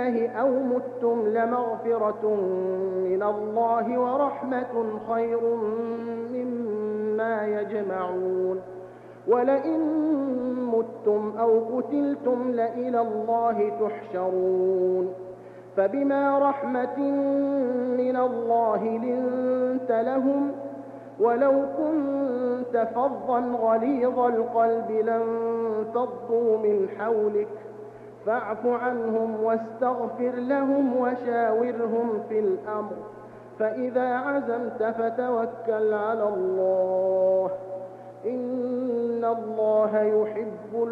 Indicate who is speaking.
Speaker 1: الله أو متم لمغفرة من الله ورحمة خير مما يجمعون ولئن متم أو قتلتم لإلى الله تحشرون فبما رحمة من الله لنت لهم ولو كنت فظا غليظ القلب لانفضوا من حولك فاعف عنهم واستغفر لهم وشاورهم في الأمر فإذا عزمت فتوكل على الله إن الله يحب